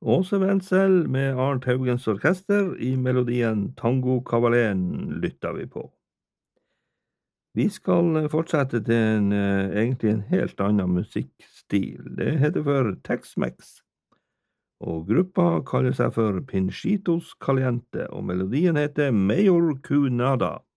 Åse Wendsel med Arnt Haugens orkester i melodien Tango-kavaleren lytter vi på. Vi skal fortsette til egentlig en helt annen musikkstil. Det heter for Tex-Mex, og gruppa kaller seg for Pinchitos Caliente, og melodien heter Mayor Cunada.